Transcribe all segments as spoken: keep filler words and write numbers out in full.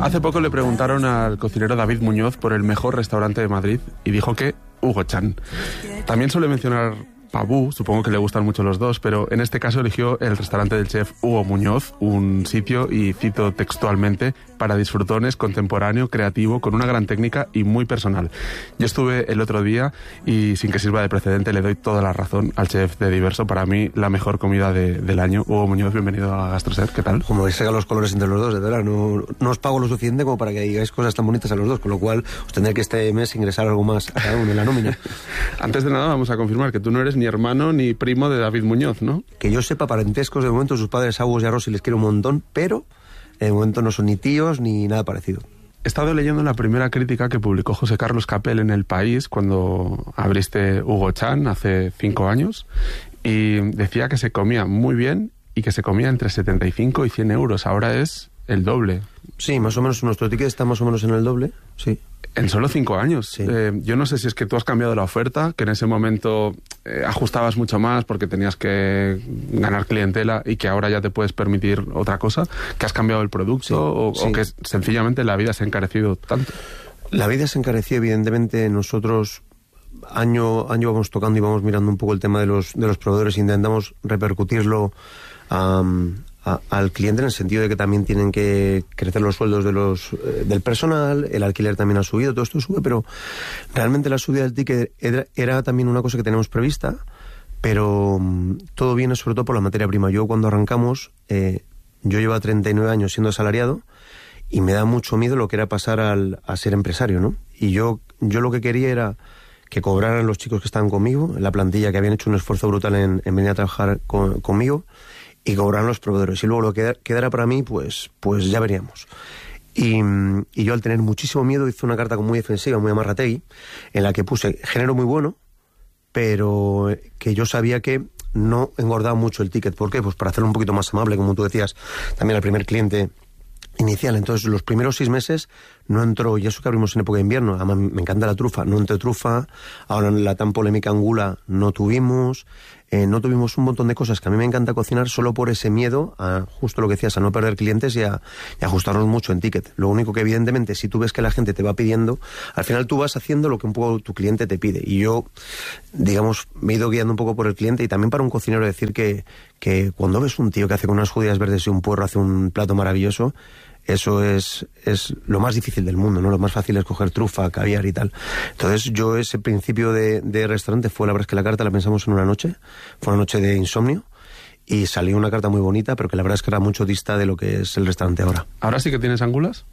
Hace poco le preguntaron al cocinero David Muñoz por el mejor restaurante de Madrid y dijo que Hugo Chan. También suele mencionar Pabú, supongo que le gustan mucho los dos, pero en este caso eligió el restaurante del chef Hugo Muñoz, un sitio, y cito textualmente, para disfrutones, contemporáneo, creativo, con una gran técnica y muy personal. Yo estuve el otro día y, sin que sirva de precedente, le doy toda la razón al chef de Diverso. Para mí, la mejor comida de, del año. Hugo Muñoz, bienvenido a Gastroset, ¿qué tal? Como veis, sacan los colores entre los dos, de verdad. No, no os pago lo suficiente como para que digáis cosas tan bonitas a los dos, con lo cual os tendré que este mes ingresar algo más a cada uno en la nómina. Antes de nada, vamos a confirmar que tú no eres ni hermano ni primo de David Muñoz, ¿no? Que yo sepa, parentescos, de momento sus padres Agus y Arroz, y les quiero un montón, pero de momento no son ni tíos ni nada parecido. He estado leyendo la primera crítica que publicó José Carlos Capel en El País cuando abriste Hugo Chan hace cinco años, y decía que se comía muy bien y que se comía entre setenta y cinco y cien euros. Ahora es el doble. Sí, más o menos, nuestro ticket está más o menos en el doble, sí. En solo cinco años. Sí. Eh, yo no sé si es que tú has cambiado la oferta, que en ese momento eh, ajustabas mucho más porque tenías que ganar clientela y que ahora ya te puedes permitir otra cosa, que has cambiado el producto, sí, o, sí. o que sencillamente la vida se ha encarecido tanto. La vida se ha encarecido, evidentemente. Nosotros año año vamos tocando y vamos mirando un poco el tema de los, de los proveedores e intentamos repercutirlo um, A, al cliente, en el sentido de que también tienen que crecer los sueldos de los eh, del personal, el alquiler también ha subido, todo esto sube, pero realmente la subida del ticket era, era también una cosa que tenemos prevista, pero um, todo viene sobre todo por la materia prima. Yo cuando arrancamos, eh, yo llevo treinta y nueve años siendo asalariado y me da mucho miedo lo que era pasar al, a ser empresario, ¿no? Y yo, yo lo que quería era que cobraran los chicos que estaban conmigo, en la plantilla, que habían hecho un esfuerzo brutal en, en venir a trabajar con, conmigo, y cobran los proveedores, y luego lo que quedara para mí, pues pues ya veríamos. Y, y yo, al tener muchísimo miedo, hice una carta muy defensiva, muy amarrategui, en la que puse género muy bueno, pero que yo sabía que no engordaba mucho el ticket. ¿Por qué? Pues para hacerlo un poquito más amable, como tú decías, también al primer cliente inicial. Entonces, los primeros seis meses no entró, y eso que abrimos en época de invierno, además me encanta la trufa, no entró trufa. Ahora en la tan polémica angula no tuvimos, eh, no tuvimos un montón de cosas que a mí me encanta cocinar, solo por ese miedo a, justo lo que decías, a no perder clientes y a, y a ajustarnos mucho en ticket. Lo único que, evidentemente, si tú ves que la gente te va pidiendo, al final tú vas haciendo lo que un poco tu cliente te pide. Y yo, digamos, me he ido guiando un poco por el cliente, y también para un cocinero decir que, que cuando ves un tío que hace con unas judías verdes y un puerro hace un plato maravilloso, eso es, es lo más difícil del mundo, ¿no? Lo más fácil es coger trufa, caviar y tal. Entonces, yo, ese principio de, de restaurante fue, la verdad es que la carta la pensamos en una noche, fue una noche de insomnio, y salió una carta muy bonita, pero que la verdad es que era mucho dista de lo que es el restaurante ahora. ¿Ahora sí que tienes angulas?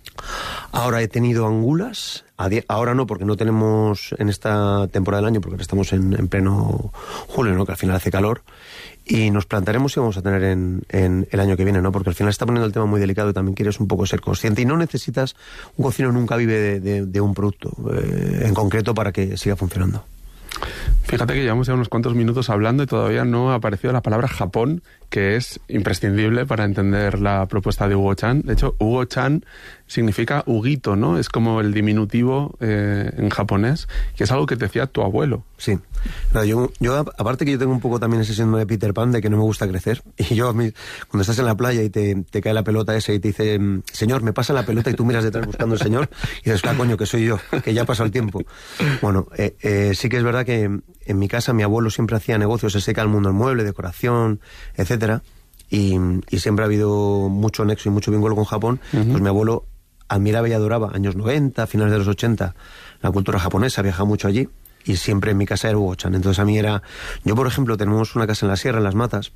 Ahora he tenido angulas, ahora no, porque no tenemos en esta temporada del año, porque estamos en, en pleno julio, ¿no? Que al final hace calor, y nos plantaremos si vamos a tener en, en el año que viene, ¿no? Porque al final está poniendo el tema muy delicado y también quieres un poco ser consciente, y no necesitas, un cocinero nunca vive de, de, de un producto eh, en concreto para que siga funcionando. Fíjate que llevamos ya unos cuantos minutos hablando y todavía no ha aparecido la palabra Japón, que es imprescindible para entender la propuesta de Hugo Chan. De hecho, Hugo Chan significa Huguito, ¿no? Es como el diminutivo eh, en japonés, que es algo que te decía tu abuelo. Sí. No, yo, yo, aparte que yo tengo un poco también ese síndrome de Peter Pan, de que no me gusta crecer. Y yo, a mí, cuando estás en la playa y te, te cae la pelota esa y te dice, señor, me pasa la pelota, y tú miras detrás buscando al señor, y dices, ah, coño, que soy yo, que ya ha pasado el tiempo. Bueno, eh, eh, sí que es verdad que en mi casa mi abuelo siempre hacía negocios, se seca el mundo del mueble, decoración, etcétera, y, y siempre ha habido mucho nexo y mucho vínculo con Japón. Uh-huh. Pues mi abuelo admiraba y adoraba, años noventa, finales de los ochenta, la cultura japonesa, viajaba mucho allí, y siempre en mi casa era Hugo Chan. Entonces a mí era, yo por ejemplo, tenemos una casa en la sierra, en Las Matas,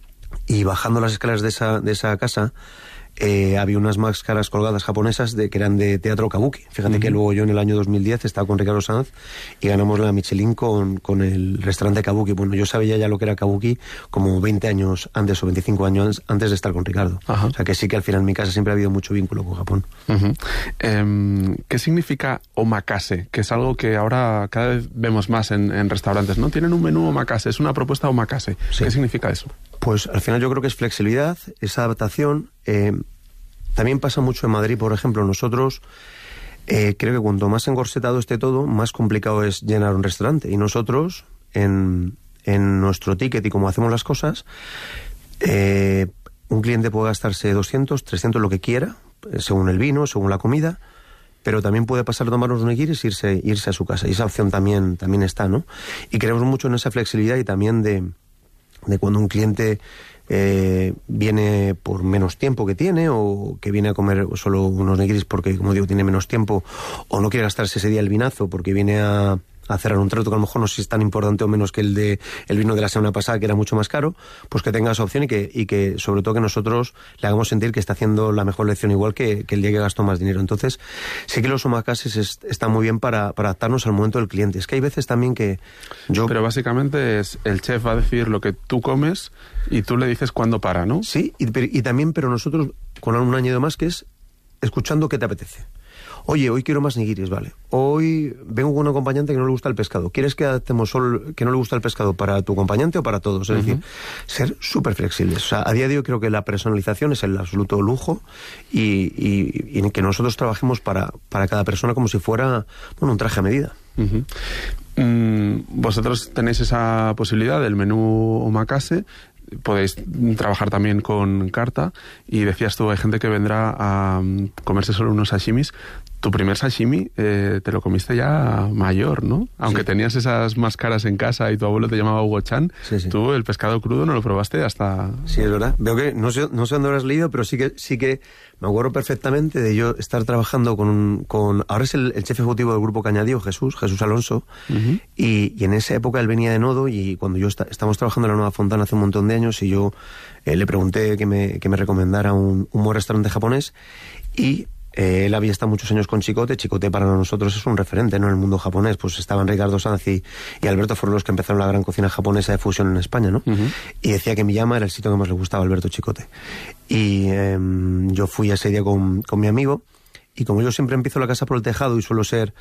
y bajando las escaleras de esa, de esa casa, Eh, había unas máscaras colgadas japonesas de que eran de teatro kabuki. Fíjate uh-huh. que luego yo en el año dos mil diez estaba con Ricardo Sanz y ganamos la Michelin con, con el restaurante kabuki. Bueno, yo sabía ya lo que era kabuki como veinte años antes o veinticinco años antes de estar con Ricardo. Uh-huh. O sea que sí que al final en mi casa siempre ha habido mucho vínculo con Japón. Uh-huh. eh, ¿Qué significa omakase? Que es algo que ahora cada vez vemos más en, en restaurantes, ¿no? Tienen un menú omakase, es una propuesta omakase. Sí. ¿Qué significa eso? Pues al final yo creo que es flexibilidad, es adaptación. Eh, también pasa mucho en Madrid, por ejemplo. Nosotros eh, creo que cuanto más encorsetado esté todo, más complicado es llenar un restaurante. Y nosotros, en, en nuestro ticket y como hacemos las cosas, eh, un cliente puede gastarse doscientos, trescientos, lo que quiera, según el vino, según la comida, pero también puede pasar a tomar los nigiris e irse, irse a su casa. Y esa opción también, también está, ¿no? Y creemos mucho en esa flexibilidad y también de, de cuando un cliente eh, viene por menos tiempo que tiene, o que viene a comer solo unos nigiris porque, como digo, tiene menos tiempo, o no quiere gastarse ese día el vinazo porque viene a... a cerrar un trato que a lo mejor no sé si es tan importante o menos que el de el vino de la semana pasada, que era mucho más caro, pues que tenga esa opción y que, y que sobre todo que nosotros le hagamos sentir que está haciendo la mejor lección, igual que, que el día que gastó más dinero. Entonces, sí que los omakases es, están muy bien para, para adaptarnos al momento del cliente. Es que hay veces también que yo... Pero básicamente es el chef va a decir lo que tú comes y tú le dices cuándo para, ¿no? Sí, y, y también, pero nosotros con un añadido más, que es escuchando qué te apetece. Oye, hoy quiero más nigiris, vale. Hoy vengo con un acompañante que no le gusta el pescado. ¿Quieres que adaptemos solo que no le gusta el pescado para tu acompañante o para todos? Es uh-huh. decir, ser súper flexibles. O sea, a día de hoy creo que la personalización es el absoluto lujo y, y, y en que nosotros trabajemos para, para cada persona como si fuera, bueno, un traje a medida. Uh-huh. Mm, vosotros tenéis esa posibilidad del menú omakase. Podéis trabajar también con carta, y decías tú, hay gente que vendrá a comerse solo unos sashimis. Tu primer sashimi eh, te lo comiste ya mayor, ¿no? Aunque sí. tenías esas máscaras en casa y tu abuelo te llamaba Hugo Chan, sí, sí. tú el pescado crudo no lo probaste hasta... Sí, es verdad. Veo que, no sé, no sé dónde lo has leído, pero sí que sí que me acuerdo perfectamente de yo estar trabajando con... con ahora es el, el chef ejecutivo del Grupo Cañadío, Jesús, Jesús Alonso, uh-huh. y, y en esa época él venía de Nodo, y cuando yo está, estábamos trabajando en la Nueva Fontana hace un montón de años, y yo eh, le pregunté que me, que me recomendara un, un buen restaurante japonés, y... Eh, él había estado muchos años con Chicote. Chicote para nosotros es un referente, ¿no?, en el mundo japonés. Pues estaban Ricardo Sanz y, y Alberto, fueron los que empezaron la gran cocina japonesa de fusión en España, ¿no? Uh-huh. Y decía que Miyama era el sitio que más le gustaba a Alberto Chicote. Y eh, yo fui ese día con, con mi amigo, y como yo siempre empiezo la casa por el tejado y suelo ser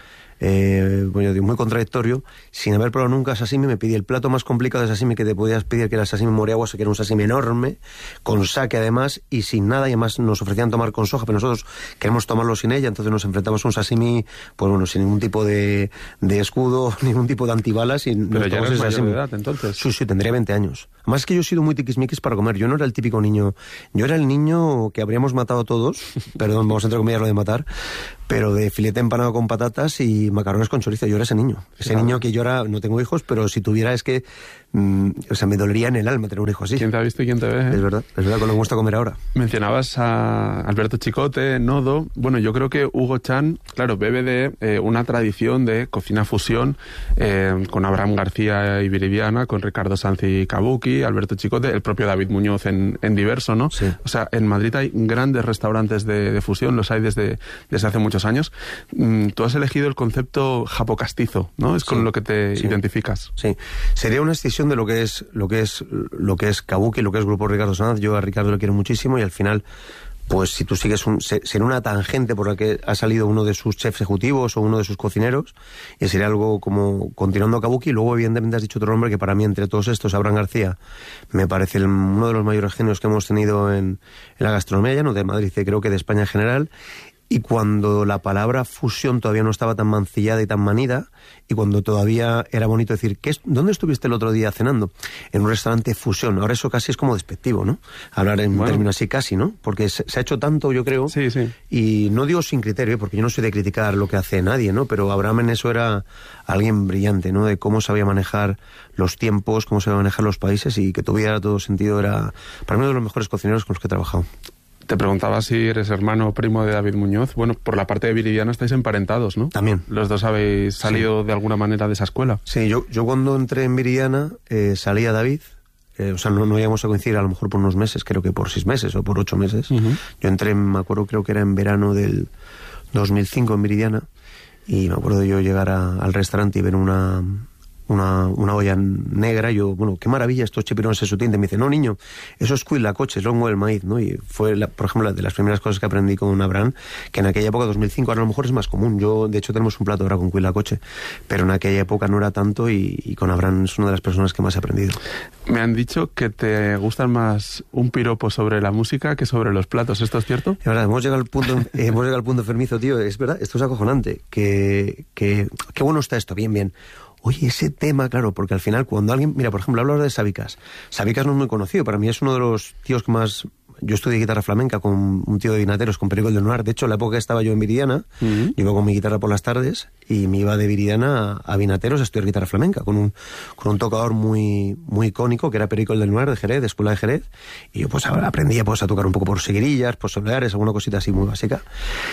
eh, bueno, muy contradictorio, sin haber probado nunca sashimi, me pedí el plato más complicado de sashimi que te podías pedir, que era el sashimi moriaguas, que era un sashimi enorme, con sake además, y sin nada, y además nos ofrecían tomar con soja, pero nosotros queremos tomarlo sin ella, entonces nos enfrentamos a un sashimi, pues bueno, sin ningún tipo de, de escudo, ningún tipo de antibalas. Y pero ya eres mayor de edad, entonces. Sí, sí, tendría veinte años. Además es que yo he sido muy tiquismiquis para comer. Yo no era el típico niño, yo era el niño que habríamos matado todos, perdón, vamos a entre comillas lo de matar, pero de filete empanado con patatas y macarrones con chorizo. Yo era ese niño. Ese claro. niño que yo ahora no tengo hijos, pero si tuviera es que... Mm, o sea, me dolería en el alma tener un hijo así. ¿Quién te ha visto y quién te ve? ¿eh? Es verdad, es verdad, que me gusta comer ahora. Mencionabas a Alberto Chicote, Nodo. Bueno, yo creo que Hugo Chan, claro, bebe de eh, una tradición de cocina fusión eh, con Abraham García y Viridiana, con Ricardo Sanz y Kabuki, Alberto Chicote, el propio David Muñoz en, en Diverso, ¿no? Sí. O sea, en Madrid hay grandes restaurantes de, de fusión, los hay desde, desde hace muchos años. Mm, tú has elegido el concepto japocastizo, ¿no? Es con sí, lo que te sí. identificas. Sí. Sería una escisión de lo que es lo que es lo que es Kabuki, lo que es Grupo Ricardo Sanz. Yo a Ricardo lo quiero muchísimo, y al final, pues si tú sigues un, será una tangente por la que ha salido uno de sus chefs ejecutivos o uno de sus cocineros, y sería algo como continuando a Kabuki. Y luego evidentemente has dicho otro nombre que para mí, entre todos estos, Abraham García, me parece el, uno de los mayores genios que hemos tenido en, en la gastronomía, ya no de Madrid, creo que de España en general. Y cuando la palabra fusión todavía no estaba tan mancillada y tan manida, y cuando todavía era bonito decir, ¿qué es, ¿dónde estuviste el otro día cenando? En un restaurante fusión. Ahora eso casi es como despectivo, ¿no? Hablar en bueno. términos así casi, ¿no? Porque se, se ha hecho tanto, yo creo. Sí, sí. Y no digo sin criterio, porque yo no soy de criticar lo que hace nadie, ¿no? Pero Abraham en eso era alguien brillante, ¿no? De cómo sabía manejar los tiempos, cómo sabía manejar los países, y que tuviera todo sentido. Era, para mí, uno de los mejores cocineros con los que he trabajado. Te preguntaba si eres hermano o primo de David Muñoz. Bueno, por la parte de Viridiana estáis emparentados, ¿no? También. Los dos habéis salido sí. de alguna manera de esa escuela. Sí, yo, yo cuando entré en Viridiana eh, salía David, eh, o sea, no, no íbamos a coincidir a lo mejor por unos meses, creo que por seis meses o por ocho meses. Uh-huh. Yo entré, me acuerdo, creo que era en verano del dos mil cinco en Viridiana, y me acuerdo de yo llegar a, al restaurante y ver una... Una, una olla negra, y yo, bueno, qué maravilla estos chipirones en su tinte. Me dice, no, niño, eso es cuilacoche, es longo del maíz, ¿no? Y fue, la, por ejemplo, de las primeras cosas que aprendí con Abraham, que en aquella época, dos mil cinco, ahora a lo mejor es más común. Yo, de hecho, tenemos un plato ahora con cuilacoche, pero en aquella época no era tanto, y, y con Abraham es una de las personas que más he aprendido. Me han dicho que te gustan más un piropo sobre la música que sobre los platos. ¿Esto es cierto? Es verdad, hemos llegado al punto, eh, hemos llegado al punto enfermizo, tío. Es verdad, esto es acojonante. Que, que, qué bueno está esto, bien, bien. Oye, ese tema, claro, porque al final cuando alguien... Mira, por ejemplo, hablo de Sabicas. Sabicas no es muy conocido, para mí es uno de los tíos que más Yo estudié guitarra flamenca con un tío de Vinateros, con Perico del Noir. De hecho, en la época que estaba yo en Viridiana, uh-huh. yo iba con mi guitarra por las tardes y me iba de Viridiana a, a Vinateros a estudiar guitarra flamenca con un, con un tocador muy, muy icónico que era Perico del Noir de Jerez, de Escuela de Jerez. Y yo pues aprendía pues, a tocar un poco por seguirillas, por soleares, alguna cosita así muy básica.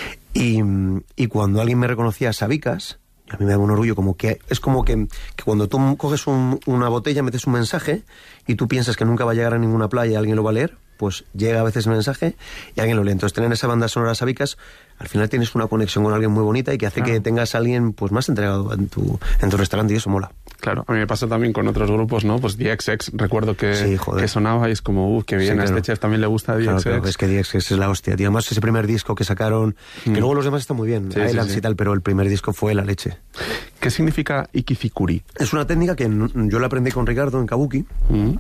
Y, y cuando alguien me reconocía sabicas, a mí me da un orgullo, como que es como que, que cuando tú coges un, una botella, metes un mensaje y tú piensas que nunca va a llegar a ninguna playa y alguien lo va a leer, pues llega a veces el mensaje y alguien lo lee. Entonces tener esa banda sonora sabicas, al final tienes una conexión con alguien muy bonita y que hace claro. que tengas a alguien pues más entregado en tu, en tu restaurante y eso mola. Claro, a mí me pasa también con otros grupos, ¿no? Pues D X X, recuerdo que, sí, que sonaba y es como, uff, qué bien, sí, claro. a este chef también le gusta D X X. Claro, claro, es que D X X es la hostia, tío. Además ese primer disco que sacaron, mm. que luego los demás están muy bien, sí, Islands sí, sí. y tal, pero el primer disco fue la leche. ¿Qué significa ikizikuri? Es una técnica que yo la aprendí con Ricardo en Kabuki mm.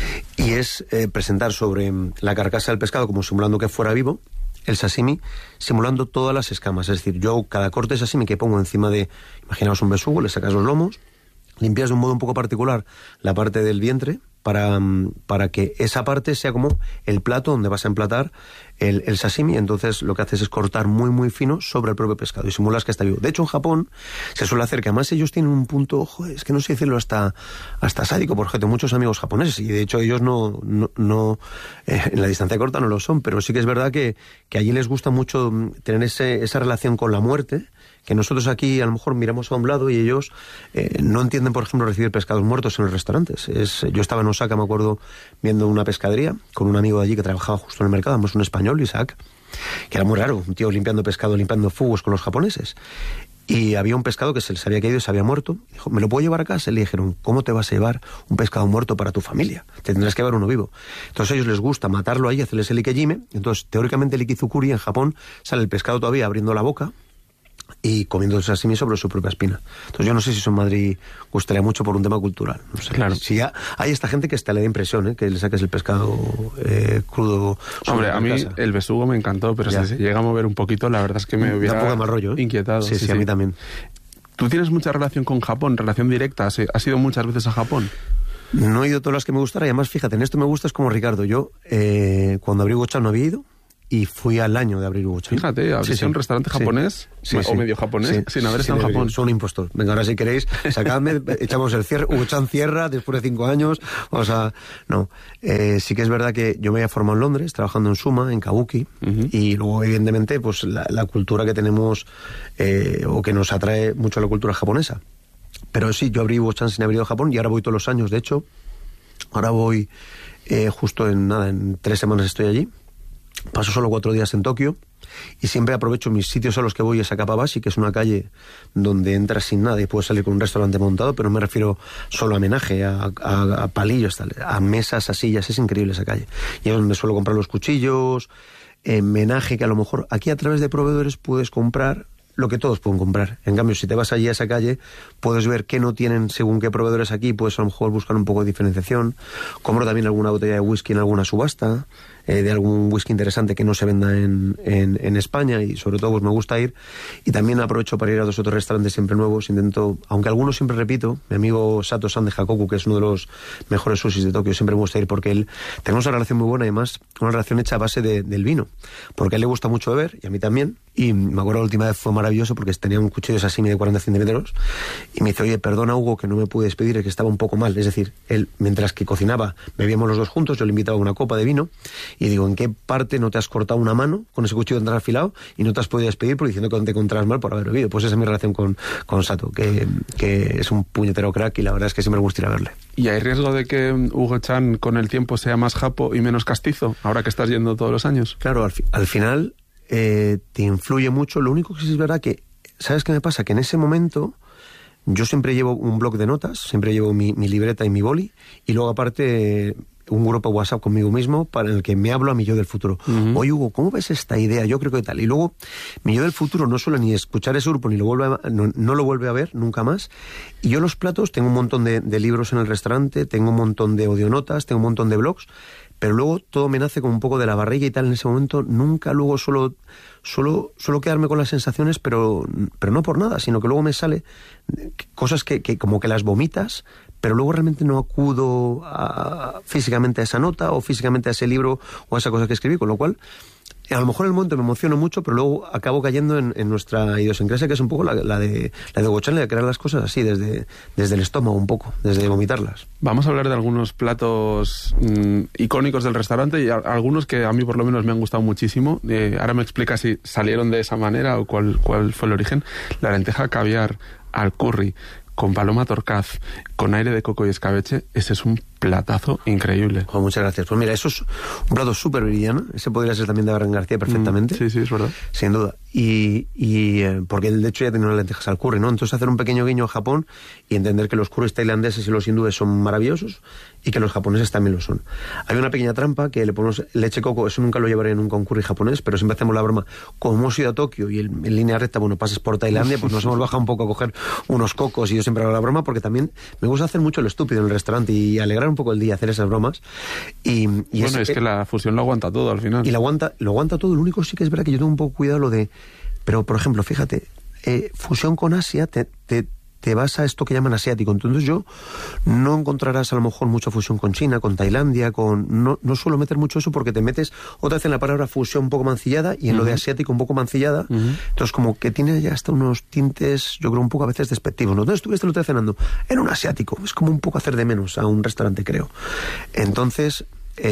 y es eh, presentar sobre la carcasa del pescado como simulando que fuera vivo, el sashimi simulando todas las escamas. Es decir, yo cada corte de sashimi que pongo encima de, imaginaos un besugo, le sacas los lomos, limpias de un modo un poco particular la parte del vientre para, para que esa parte sea como el plato donde vas a emplatar el, el sashimi. Entonces lo que haces es cortar muy muy fino sobre el propio pescado y simulas que está vivo. De hecho en Japón se suele hacer que además ellos tienen un punto, joder, es que no sé decirlo hasta, hasta sádico, porque tengo muchos amigos japoneses y de hecho ellos no, no, no eh, en la distancia corta no lo son, pero sí que es verdad que, que allí les gusta mucho tener ese, esa relación con la muerte, que nosotros aquí a lo mejor miramos a un lado y ellos eh, no entienden, por ejemplo, recibir pescados muertos en los restaurantes. Es, yo estaba en Osaka, me acuerdo, viendo una pescadería con un amigo de allí que trabajaba justo en el mercado, además un español, Isaac, que era muy raro, un tío limpiando pescado, limpiando fugos con los japoneses. Y había un pescado que se les había caído y se había muerto. Dijo, ¿me lo puedo llevar a casa? Y le dijeron, ¿cómo te vas a llevar un pescado muerto para tu familia? Te tendrás que llevar uno vivo. Entonces a ellos les gusta matarlo ahí, hacerles el ikejime. Entonces, teóricamente el ikizukuri en Japón sale el pescado todavía abriendo la boca y comiendo el sashimi sobre su propia espina. Entonces yo no sé si eso en Madrid gustaría mucho por un tema cultural. No sé. Claro. Si ya hay esta gente que hasta le da impresión, ¿eh? Que le saques el pescado eh, crudo. Hombre, a mí casa. El besugo me encantó, pero ya. si se llega a mover un poquito, la verdad es que me hubiera da un poco más rollo, ¿eh? inquietado. Sí, sí, sí, a mí también. ¿Tú tienes mucha relación con Japón, relación directa? ¿Has ido muchas veces a Japón? No he ido todas las que me gustara y además, fíjate, en esto me gusta es como Ricardo. Yo, eh, cuando abrí Hugo-chan no había ido, y fui al año de abrir Hugo-chan. Fíjate, abriste sí, sí. un restaurante japonés sí, sí, o medio japonés sí, sin haber estado sí, en Japón. Soy un impostor. Venga, ahora si queréis, sacadme, echamos el cierre. Hugo-chan cierra después de cinco años. O sea, no. Eh, sí que es verdad que yo me había formado en Londres, trabajando en Suma, en Kabuki, uh-huh. y luego, evidentemente, pues la, la cultura que tenemos, eh, o que nos atrae mucho a la cultura japonesa. Pero sí, yo abrí Hugo-chan sin haber ido a Japón y ahora voy todos los años, de hecho. Ahora voy eh, justo en nada, en tres semanas estoy allí. Paso solo cuatro días en Tokio y siempre aprovecho mis sitios a los que voy es a Kappabashi, que es una calle donde entras sin nada y puedes salir con un restaurante montado, pero no me refiero solo a homenaje, a, a, a palillos, tal, a mesas, a sillas, es increíble esa calle. Y es donde suelo comprar los cuchillos, homenaje, que a lo mejor aquí a través de proveedores puedes comprar lo que todos pueden comprar. En cambio, si te vas allí a esa calle, puedes ver qué no tienen según qué proveedores aquí, puedes a lo mejor buscar un poco de diferenciación. Compro también alguna botella de whisky en alguna subasta, eh, de algún whisky interesante que no se venda en, en, en España, y sobre todo pues me gusta ir. Y también aprovecho para ir a dos o tres restaurantes siempre nuevos. Intento, aunque algunos siempre repito, mi amigo Sato-san de Hakoku, que es uno de los mejores sushis de Tokio, siempre me gusta ir porque él, tenemos una relación muy buena, además una relación hecha a base de, del vino, porque a él le gusta mucho beber y a mí también. Y me acuerdo la última vez fue maravilloso porque tenía un cuchillo de sashimi de cuarenta centímetros y me dice, oye, perdona Hugo que no me pude despedir, es que estaba un poco mal. Es decir, él mientras que cocinaba bebíamos los dos juntos, yo le invitaba una copa de vino y digo, ¿en qué parte no te has cortado una mano con ese cuchillo tan afilado y no te has podido despedir por diciendo que no te encontrabas mal por haber bebido? Pues esa es mi relación con, con Sato, que, que es un puñetero crack y la verdad es que siempre me gusta ir a verle. ¿Y hay riesgo de que Hugo-chan con el tiempo sea más japo y menos castizo, ahora que estás yendo todos los años? Claro, al, fi- al final... Eh, te influye mucho. Lo único que sí es verdad que, ¿sabes qué me pasa? Que en ese momento yo siempre llevo un bloc de notas, siempre llevo mi, mi libreta y mi boli, y luego aparte un grupo WhatsApp conmigo mismo para el que me hablo a mi yo del futuro. Uh-huh. Oye, Hugo, ¿cómo ves esta idea? Yo creo que tal. Y luego mi yo del futuro no suele ni escuchar ese grupo ni lo vuelve a, no, no lo vuelve a ver nunca más. Y yo los platos, tengo un montón de, de libros en el restaurante, tengo un montón de audionotas, tengo un montón de blogs, pero luego todo me nace como un poco de la barriga y tal en ese momento. Nunca luego solo, solo, solo quedarme con las sensaciones, pero, pero no por nada, sino que luego me sale cosas que, que como que las vomitas, pero luego realmente no acudo a, físicamente a esa nota o físicamente a ese libro o a esa cosa que escribí, con lo cual a lo mejor en el momento me emociono mucho, pero luego acabo cayendo en, en nuestra idiosincrasia, que es un poco la, la de la de Gochan, de crear las cosas así, desde, desde el estómago un poco, desde vomitarlas. Vamos a hablar de algunos platos mmm, icónicos del restaurante y a, algunos que a mí por lo menos me han gustado muchísimo. Eh, ahora me explica si salieron de esa manera o cuál, cuál fue el origen. La lenteja caviar al curry con paloma torcaz, con aire de coco y escabeche, ese es un platazo increíble. Oh, muchas gracias. Pues mira, eso es un plato súper viridiano. Ese podría ser también de Abraham García perfectamente. Mm, sí, sí, es verdad. Sin duda. Y, y eh, porque él de hecho ya tiene unas lentejas al curry, ¿no? Entonces hacer un pequeño guiño a Japón y entender que los curries tailandeses y los hindúes son maravillosos y que los japoneses también lo son. Hay una pequeña trampa que le ponemos leche coco, eso nunca lo llevaré nunca a un curry japonés, pero siempre hacemos la broma, como hemos ido a Tokio y el, en línea recta, bueno, pasas por Tailandia, pues nos hemos bajado un poco a coger unos cocos y yo siempre hago la broma porque también me gusta hacer mucho lo estúpido en el restaurante y alegrar un poco el día, hacer esas bromas. Y, y bueno, es, es que la fusión lo aguanta todo al final. Y lo aguanta, lo aguanta todo. Lo único sí que es verdad que yo tengo un poco cuidado lo de... Pero, por ejemplo, fíjate, eh, fusión con Asia, te, te, te vas a esto que llaman asiático. Entonces yo no encontrarás a lo mejor mucha fusión con China, con Tailandia, con... No, no suelo meter mucho eso porque te metes otra vez en la palabra fusión un poco mancillada y en uh-huh. lo de asiático un poco mancillada. Uh-huh. Entonces como que tiene ya hasta unos tintes, yo creo, un poco a veces despectivos, ¿no? Entonces estuviste lo estoy cenando en un asiático. Es como un poco hacer de menos a un restaurante, creo. Entonces...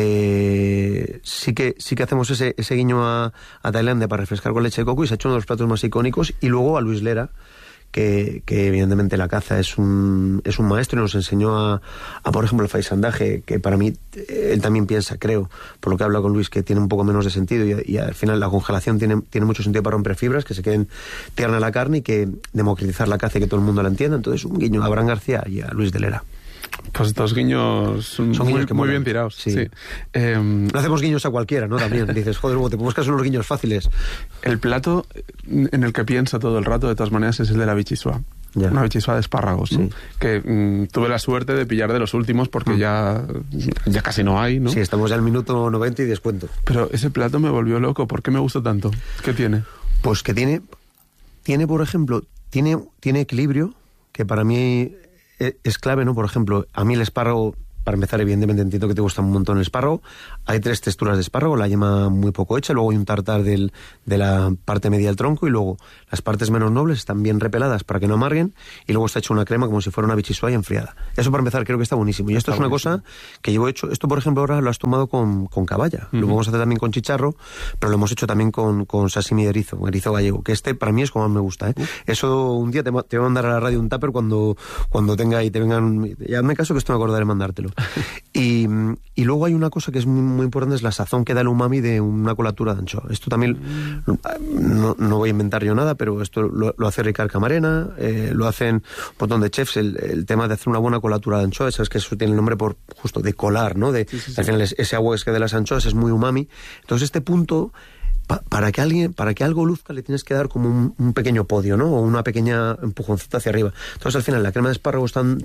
Eh, sí que sí que hacemos ese, ese guiño a, a Tailandia para refrescar con leche de coco y se ha hecho uno de los platos más icónicos. Y luego a Luis Lera, que, que evidentemente la caza es un, es un maestro y nos enseñó a, a por ejemplo, el faisandaje, que para mí él también piensa, creo, por lo que habla con Luis, que tiene un poco menos de sentido y, y al final la congelación tiene, tiene mucho sentido para romper fibras, que se queden tierna la carne y que democratizar la caza y que todo el mundo la entienda. Entonces un guiño a Abraham García y a Luis de Lera. Pues dos guiños son muy, guiños muy bien tirados. Sí. Sí. Eh, no hacemos guiños a cualquiera, ¿no? También dices, joder, te podemos hacer unos guiños fáciles. El plato en el que pienso todo el rato, de todas maneras, es el de la bichisua. Ya. Una bichisua de espárragos, ¿no? Sí. Que mmm, tuve la suerte de pillar de los últimos porque mm. ya, ya casi no hay, ¿no? Sí, estamos ya al minuto noventa y descuento. Pero ese plato me volvió loco. ¿Por qué me gustó tanto? ¿Qué tiene? Pues que tiene, tiene por ejemplo, tiene, tiene equilibrio, que para mí... es clave, ¿no? Por ejemplo, a mí el espárrago, para empezar, evidentemente entiendo que te gusta un montón el espárrago. Hay tres texturas de espárrago, la yema muy poco hecha, luego hay un tartar del, de la parte media del tronco y luego las partes menos nobles están bien repeladas para que no amarguen y luego está hecho una crema como si fuera una bichisua y enfriada. Eso para empezar creo que está buenísimo. Y esto está es una buenísimo. Cosa que llevo hecho, esto por ejemplo ahora lo has tomado con, con caballa, uh-huh. Lo vamos a hacer también con chicharro, pero lo hemos hecho también con, con sashimi de erizo, erizo gallego, que este para mí es como más me gusta, ¿eh? Uh-huh. Eso un día te, te voy a mandar a la radio un tupper cuando, cuando tenga y te vengan, ya hazme caso que esto me acordaré mandártelo. Y, y luego hay una cosa que es muy, muy importante, es la sazón que da el umami de una colatura de anchoa. Esto también, no, no voy a inventar yo nada, pero esto lo, lo hace Ricard Camarena, eh, lo hacen un montón de chefs, el, el tema de hacer una buena colatura de anchoa, sabes que eso tiene el nombre por justo de colar, ¿no? De, sí, sí, sí. Al final es, ese agua es que de las anchoas es muy umami. Entonces este punto... Para que alguien, para que algo luzca le tienes que dar como un, un pequeño podio, ¿no? O una pequeña empujoncita hacia arriba. Entonces al final la crema de espárragos tan,